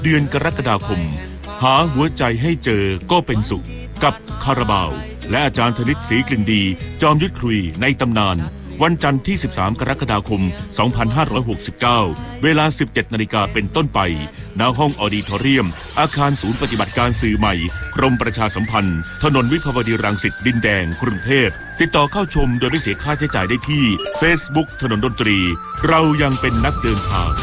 เดือนกรกฎาคมหาหัวใจให้เจอก็เป็นสุขกับคาราบาวและอาจารย์ธนิตศรีกลิ่นดีจอมยุทธคุยในตำนานวันจันทร์ที่13กรกฎาคม2569เวลา 17:00 น.เป็นต้นไปณห้องออดิทอเรียมอาคารศูนย์ปฏิบัติการสื่อใหม่กรมประชาสัมพันธ์ถนนวิภาวดีรังสิตดินแดงกรุงเทพติดต่อเข้าชมโดยไม่เสียค่าใช้จ่ายได้ที่ Facebook ถนนดนตรีเรายังเป็นนักเดินทาง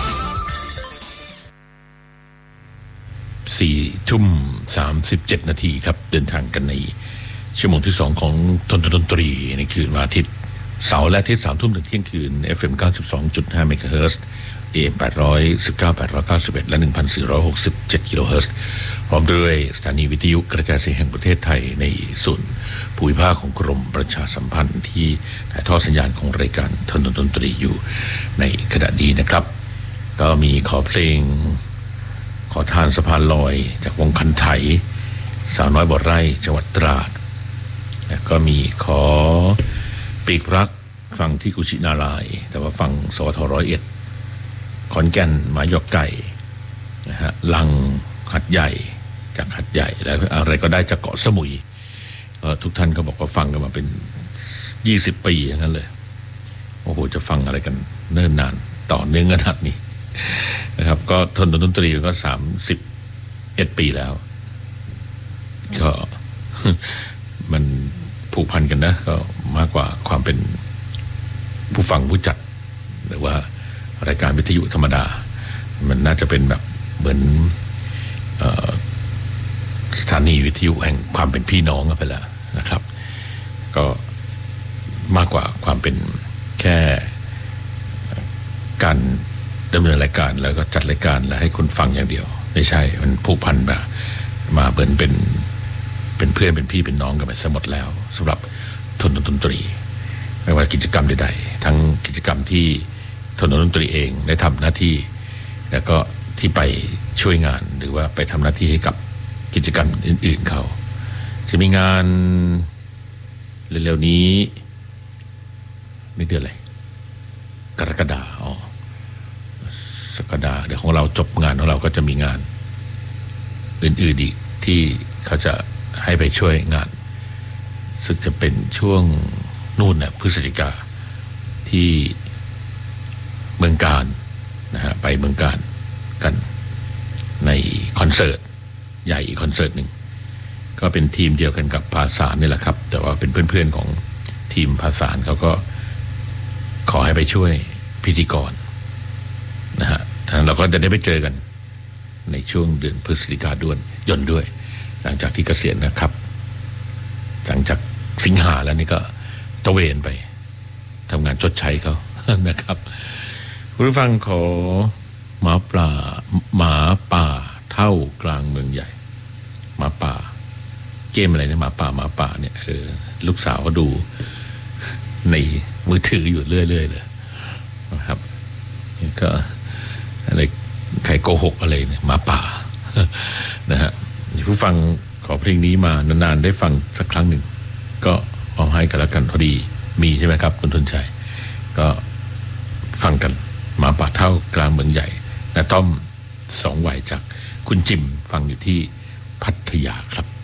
4:37 นาทีครับเดินทางกันในชั่วโมงที่2ของถนนดนตรีในคืนวันอาทิตย์เสาร์และอาทิตย์ 3 ทุ่มถึงเที่ยงคืน FM 92.5 เมกะเฮิรตซ์ AM 819 891 และ 1,467 กิโลเฮิรตซ์พร้อมด้วยสถานีวิทยุกระจายเสียงแห่งประเทศไทยในส่วนภูมิภาคของกรมประชาสัมพันธ์ที่ถ่ายทอดสัญญาณของรายการถนนดนตรีอยู่ในขณะนี้นะครับก็มีขอเพลงขอทานสะพานลอยจากวงคันไถสาวน้อยบ่อไร่จังหวัดตราดแล้วก็มีขอปีกรักฟังที่กุชินารายแต่ว่าฟังสวท101ขอนแก่นหมายอกไก่นะฮะลังหัดใหญ่จากหัดใหญ่แล้วอะไรก็ได้จากเกาะสมุยทุกท่านก็บอกว่าฟังกันมาเป็น20 ปีอย่างนั้นเลยโอ้โหจะฟังอะไรกันเนิ่นนานต่อเนื่องขนาดนี้นะครับก็ทนดนตรีก็31 ปีแล้วก็มันผูกพันกันนะก็มากกว่าความเป็นผู้ฟังผู้จัดหรือว่ารายการวิทยุธรรมดามันน่าจะเป็นแบบเหมือนสถานีวิทยุแห่งความเป็นพี่น้องไปแล้วนะครับก็มากกว่าความเป็นแค่การดำเนินรายการแล้วก็จัดรายการแล้วให้คนฟังอย่างเดียวไม่ใช่มันผูกพันแบบมาเหมือนเป็นเพื่อนเป็นพี่เป็นน้องกันไปซะหมดแล้วสำหรับถนนดนตรีไม่ว่ากิจกรรมใดๆทั้งกิจกรรมที่ถนนดนตรีเองได้ทำหน้าที่แล้วก็ที่ไปช่วยงานหรือว่าไปทำหน้าที่ให้กับกิจกรรมอื่นๆเขาจะมีงานเร็วๆนี้ไม่เดือนอะไรกรกฎาคมกรกฎาคมเดี๋ยวของเราจบงานของเราก็จะมีงานอื่นๆอีกที่เขาจะให้ไปช่วยงานซึ่งจะเป็นช่วงนู่นเนี่ยพฤศจิกาที่เมืองการนะฮะไปเมืองการกันในคอนเสิร์ตใหญ่อีกคอนเสิร์ตหนึ่งก็เป็นทีมเดียวกันกับภาษานี่แหละครับแต่ว่าเป็นเพื่อนๆของทีมภาษาเขาก็ขอให้ไปช่วยพิธีกรนะฮะเราก็จะได้ไปเจอกันในช่วงเดือนพฤศจิกายนด้วยหลังจากที่เกษียณนะครับหลังจากสิงหาแล้วนี่ก็ตะเวนไปทำงานชดใช้เขานะครับคุณผู้ฟังขอหมาป่าเท่ากลางเมืองใหญ่หมาป่าเกมอะไรเนี่ยหมาป่าเนี่ยลูกสาวก็ดูในมือถืออยู่เรื่อยๆเลยนะครับก็อะไรใครโกหกอะไรเนี่ยหมาป่านะฮะผู้ฟังขอเพลงนี้มานานๆได้ฟังสักครั้งหนึ่งก็เอาให้กันแล้วกันพอดีมีใช่ไหมครับคุณทุนชัยก็ฟังกันหมาป่าเท่ากลางเมืองใหญ่นะต้อม2 วัยจากคุณจิมฟังอยู่ที่พัทยาครับ